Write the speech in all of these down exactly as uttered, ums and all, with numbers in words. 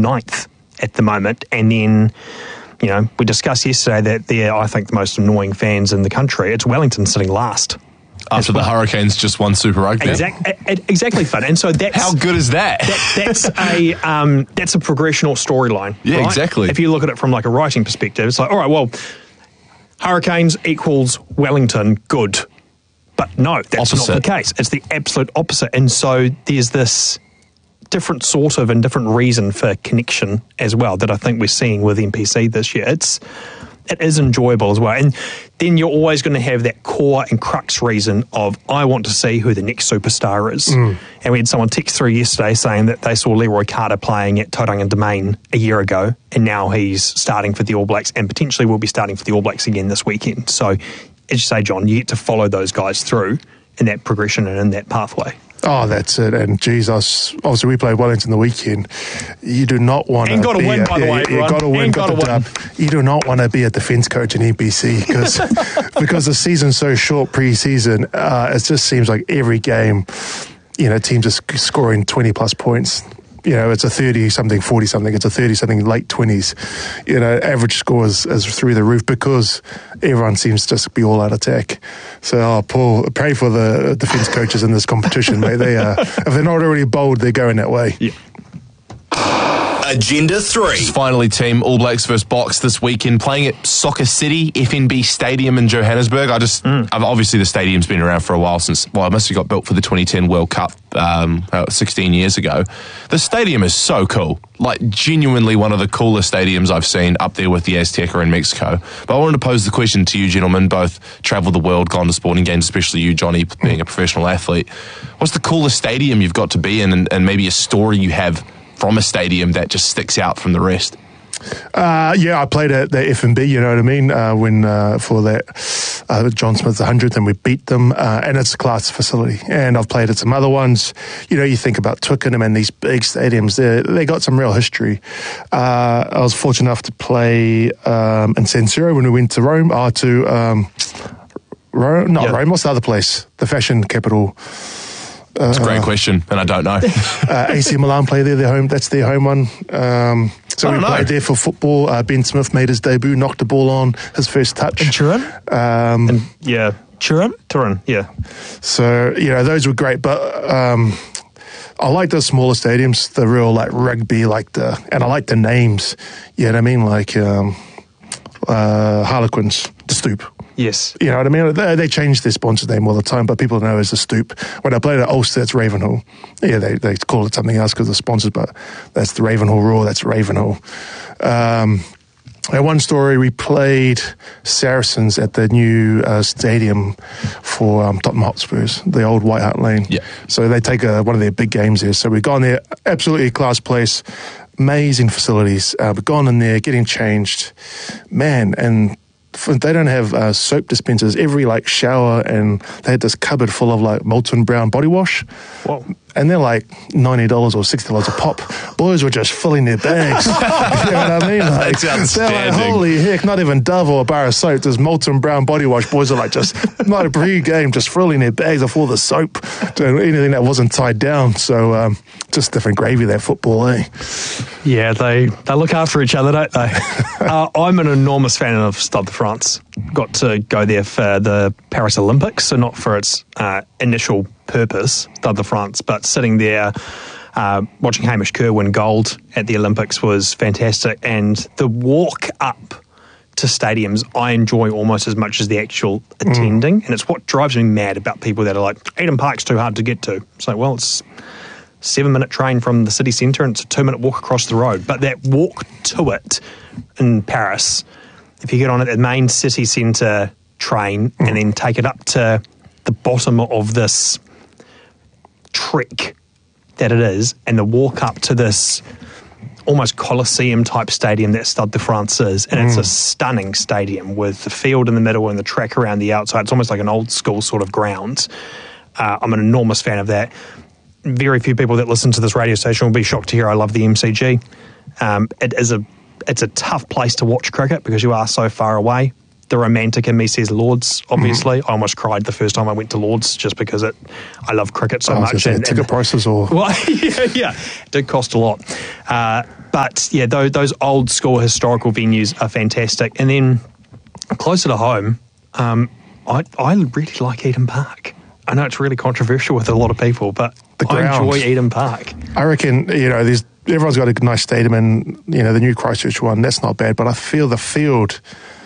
ninth at the moment. And then, you know, we discussed yesterday that they're, I think, the most annoying fans in the country. It's Wellington sitting last. After well. the Hurricanes just won Super Rugby. Exactly, exactly, Fun. And so that's how good is that? that that's a um, that's a progression or storyline. Yeah, right? exactly. If you look at it from like a writing perspective, it's like, all right, well, Hurricanes equals Wellington, good. But no, that's opposite. not the case. It's the absolute opposite. And so there's this different sort of and different reason for connection as well that I think we're seeing with N P C this year. It's It is enjoyable as well. And then you're always going to have that core and crux reason of, I want to see who the next superstar is. Mm. And we had someone text through yesterday saying that they saw Leroy Carter playing at Tauranga Domain a year ago, and now he's starting for the All Blacks and potentially will be starting for the All Blacks again this weekend. So, as you say, John, you get to follow those guys through in that progression and in that pathway. Oh, that's it. And geez, I was, obviously we played Wellington the weekend. You do not want to. And got to win, a, by the yeah, way. You got to win, got the dub. You do not want to be a defence coach in N P C because because the season's so short pre-season. Uh, it just seems like every game, you know, teams are scoring twenty plus points. You know, it's a thirty-something, forty-something. It's a thirty-something, late twenties. You know, average score is, is through the roof because everyone seems to just be all out attack. So, oh, Paul, pray for the defence coaches in this competition, mate. They are, if they're not already bold, they're going that way. Yeah. Agenda three. Finally, team All Blacks versus Box this weekend, playing at Soccer City, F N B Stadium in Johannesburg. I just, mm. I've, obviously the stadium's been around for a while since, well, it must have got built for the twenty ten World Cup um, sixteen years ago. The stadium is so cool. Like, genuinely one of the coolest stadiums I've seen, up there with the Azteca in Mexico. But I wanted to pose the question to you gentlemen, both travelled the world, gone to sporting games, especially you, Johnny, being a professional athlete. What's the coolest stadium you've got to be in, and, and maybe a story you have from a stadium that just sticks out from the rest? Uh, yeah, I played at the F N B, you know what I mean, uh, when uh, for that uh, John Smith's one hundredth, and we beat them, uh, and it's a class facility. And I've played at some other ones. You know, you think about Twickenham and these big stadiums, they got some real history. Uh, I was fortunate enough to play um, in San Siro when we went to Rome, uh, to um, Rome, not yeah. Rome, what's the other place? The fashion capital. It's a great uh, question, and I don't know. uh, A C Milan play there, their home. That's their home one. Um, so we know. played there for football. Uh, Ben Smith made his debut, knocked the ball on, his first touch. In Turin? Um, and, yeah, Turin? Turin, yeah. So, you know, those were great, but um, I like the smaller stadiums, the real, like, rugby, like the, and I like the names, you know what I mean? Like um, uh, Harlequins, the Stoop. Yes. You know what I mean? They, they change their sponsor name all the time, but people know as the Stoop. When I played at Ulster, it's Ravenhall. Yeah, they, they call it something else because of the sponsors, but that's the Ravenhall Roar, that's Ravenhall. Um, at one story, we played Saracens at the new uh, stadium for um, Tottenham Hotspurs, the old White Hart Lane. Yeah. So they take a, one of their big games there. So we've gone there, absolutely a class place, amazing facilities. Uh, we've gone in there, getting changed. Man, and they don't have uh, soap dispensers. Every like shower, and they had this cupboard full of like Molton Brown body wash. Whoa. And they're like ninety dollars or sixty dollars a pop. Boys were just filling their bags. You know what I mean? Like, That's outstanding. They're like, holy heck, not even Dove or a bar of soap. There's Molton Brown body wash. Boys are like just, not a pre-game, just filling their bags of all the soap, doing anything that wasn't tied down. So um, just different gravy, that football, eh? Yeah, they, they look after each other, don't they? uh, I'm an enormous fan of Stade de France. Got to go there for the Paris Olympics, so not for its uh, initial purpose, Stade de France, but sitting there uh, watching Hamish Kerr win gold at the Olympics was fantastic. And the walk up to stadiums I enjoy almost as much as the actual attending. Mm. And it's what drives me mad about people that are like, Eden Park's too hard to get to. It's like, well, it's seven minute train from the city centre and it's a two minute walk across the road. But that walk to it in Paris, if you get on at the main city centre train mm. and then take it up to the bottom of this trek that it is, and the walk up to this almost Colosseum type stadium that Stade de France is, and mm. it's a stunning stadium with the field in the middle and the track around the outside. It's almost like an old school sort of ground. Uh, I'm an enormous fan of that. Very few people that listen to this radio station will be shocked to hear I love the M C G. Um, it is a it's a tough place to watch cricket because you are so far away. the romantic in me says Lords, obviously. Mm. I almost cried the first time I went to Lords just because it. I love cricket so oh, much. Say, and, ticket and, prices or... Well, yeah, yeah, it did cost a lot. Uh, but, yeah, those, those old school historical venues are fantastic. And then closer to home, um, I, I really like Eden Park. I know it's really controversial with a lot of people, but the I ground. enjoy Eden Park. I reckon, you know, there's everyone's got a nice stadium, and, you know, the new Christchurch one, that's not bad, but I feel the field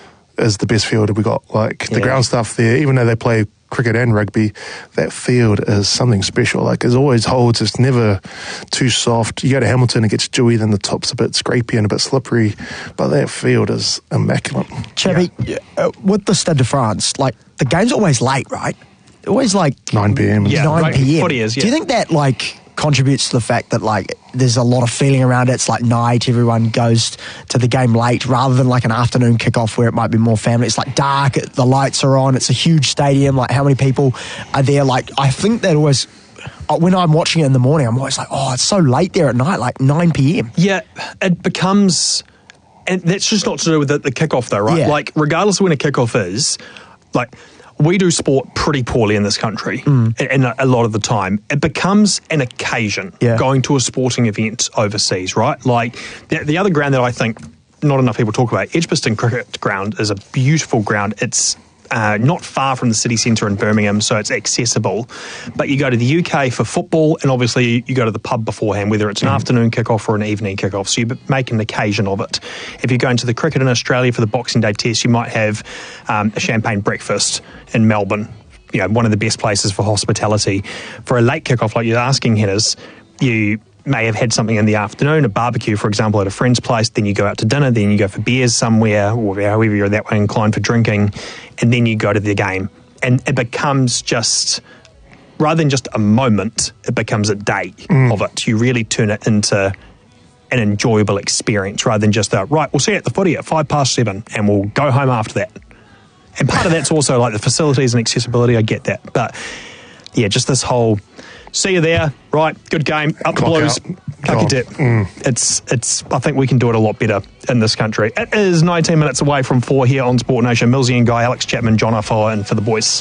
is the best field we got. Like, the yeah. ground stuff there, even though they play cricket and rugby, that field is something special. Like, it always holds, it's never too soft. You go to Hamilton, it gets dewy, then the top's a bit scrapey and a bit slippery, but that field is immaculate. Chappy, yeah. uh, with the Stade de France, like, the game's always late, right? Always like nine p.m. Yeah, nine p.m. Footy is, yeah. Do you think that, like, contributes to the fact that, like, there's a lot of feeling around it? It's like night, everyone goes to the game late rather than like an afternoon kickoff where it might be more family. It's like dark, the lights are on, it's a huge stadium, like how many people are there? Like, I think that always, when I'm watching it in the morning, I'm always like, oh, it's so late there at night, like nine p.m. Yeah, it becomes, and that's just not to do with the, the kickoff though, right? Yeah. Like, regardless of when a kickoff is, like, we do sport pretty poorly in this country, mm. and a lot of the time. It becomes an occasion yeah. going to a sporting event overseas, right? Like, the, the other ground that I think not enough people talk about, Edgbaston Cricket Ground is a beautiful ground. It's uh, not far from the city centre in Birmingham, so it's accessible. But you go to the U K for football, and obviously you go to the pub beforehand, whether it's an mm. afternoon kickoff or an evening kickoff, so you make an occasion of it. If you're going to the cricket in Australia for the Boxing Day Test, you might have um, a champagne breakfast in Melbourne, you know, one of the best places for hospitality. For a late kickoff, like you're asking, Henners, you may have had something in the afternoon, a barbecue, for example, at a friend's place, then you go out to dinner, then you go for beers somewhere, or however you're that way inclined for drinking, and then you go to the game. And it becomes just, rather than just a moment, it becomes a day mm. of it. You really turn it into an enjoyable experience rather than just, a, right, we'll see you at the footy at five past seven, and we'll go home after that. And part of that's also like the facilities and accessibility, I get that. But yeah, just this whole, see you there, right, good game, up the Blues, tuck your tip. Mm. It's, it's, I think we can do it a lot better in this country. It is nineteen minutes away from four here on Sport Nation. Millsy and Guy, Alex Chapman, John Afoa, and for the boys.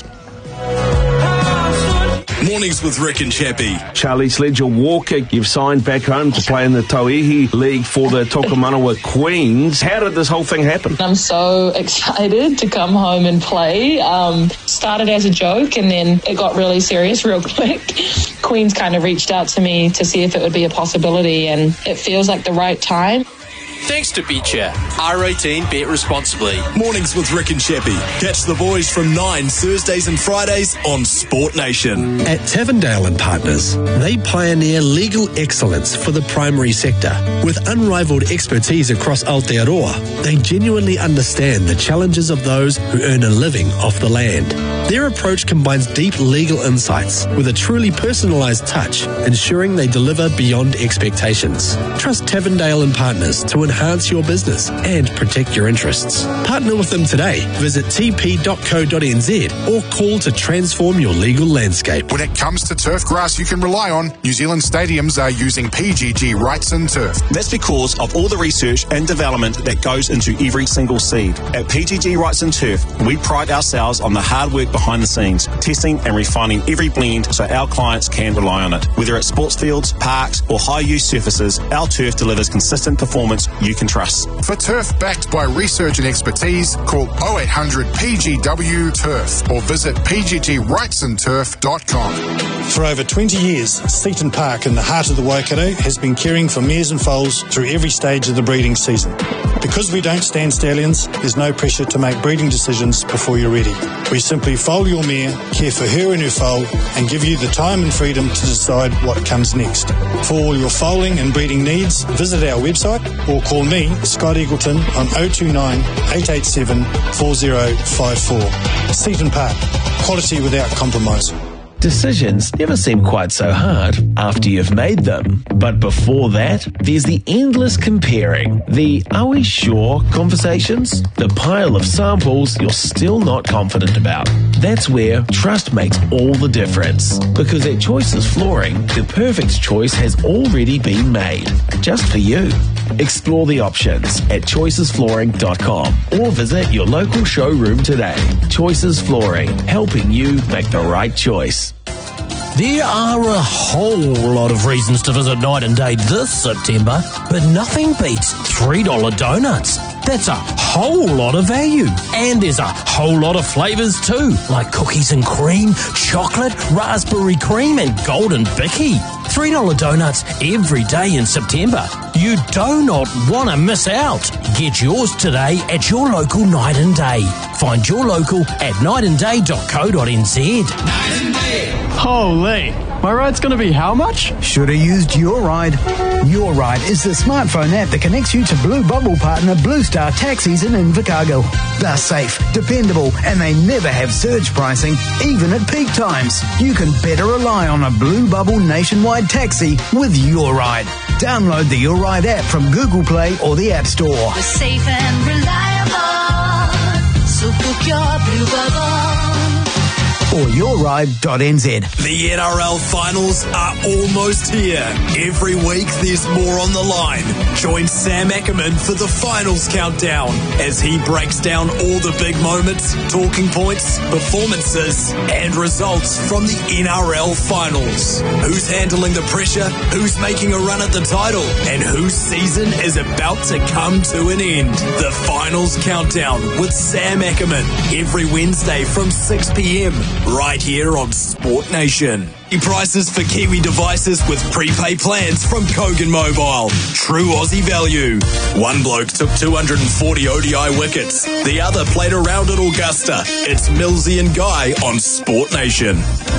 Mornings with Rick and Chappie. Charlie Sledger-Walker, you've signed back home to play in the Tauihi League for the Tokomanawa Queens. How did this whole thing happen? I'm so excited to come home and play. Um, started as a joke and then it got really serious real quick. Queens kind of reached out to me to see if it would be a possibility, and it feels like the right time. Thanks to BetChat. R eighteen, bet responsibly. Mornings with Rick and Chappie. Catch the boys from nine Thursdays and Fridays on Sport Nation. At Tavendale and Partners, they pioneer legal excellence for the primary sector. With unrivaled expertise across Aotearoa, they genuinely understand the challenges of those who earn a living off the land. Their approach combines deep legal insights with a truly personalised touch, ensuring they deliver beyond expectations. Trust Tavendale and Partners to enhance your business and protect your interests. Partner with them today. Visit t p dot co dot n z or call to transform your legal landscape. When it comes to turf grass you can rely on, New Zealand stadiums are using P G G Wrightson Turf. That's because of all the research and development that goes into every single seed. At P G G Wrightson Turf, we pride ourselves on the hard work behind the scenes, testing and refining every blend so our clients can rely on it. Whether it's sports fields, parks or high-use surfaces, our turf delivers consistent performance you can trust. For turf backed by research and expertise, call oh eight hundred P G W Turf or visit p g g wrightson turf dot com. For over twenty years, Seaton Park in the heart of the Waikato has been caring for mares and foals through every stage of the breeding season. Because we don't stand stallions, there's no pressure to make breeding decisions before you're ready. We simply foal your mare, care for her and her foal, and give you the time and freedom to decide what comes next. For all your foaling and breeding needs, visit our website or call me, Scott Eagleton, on oh two nine, eight eight seven, four oh five four. Seaton Park, quality without compromise. Decisions never seem quite so hard after you've made them. But before that, there's the endless comparing, the are we sure conversations, the pile of samples you're still not confident about. That's where trust makes all the difference. Because at Choices Flooring, the perfect choice has already been made, just for you. Explore the options at choices flooring dot com or visit your local showroom today. Choices Flooring, helping you make the right choice. There are a whole lot of reasons to visit Night and Day this September, but nothing beats three dollar donuts. That's a whole lot of value. And there's a whole lot of flavours too, like cookies and cream, chocolate, raspberry cream and golden bicky. three dollar donuts every day in September. You do not want to miss out. Get yours today at your local Night and Day. Find your local at night and day dot co dot n z. Night and Day. Holy, my ride's going to be how much? Should have used Your Ride. Your Ride is the smartphone app that connects you to Blue Bubble partner Blue Star Taxis in Invercargill. They're safe, dependable, and they never have surge pricing, even at peak times. You can better rely on a Blue Bubble nationwide taxi with Your Ride. Download the Your Ride app from Google Play or the App Store. We're safe and reliable, so book your Blue Bubble. Or your ride dot n z. The N R L finals are almost here. Every week there's more on the line. Join Sam Ackerman for the finals countdown as he breaks down all the big moments, talking points, performances and results from the N R L finals. Who's handling the pressure, who's making a run at the title, and whose season is about to come to an end. The finals countdown with Sam Ackerman every Wednesday from six p.m. right here on Sport Nation. Prices for Kiwi devices with prepaid plans from Kogan Mobile. True Aussie value. One bloke took two hundred forty O D I wickets. The other played around at Augusta. It's Millsy and Guy on Sport Nation.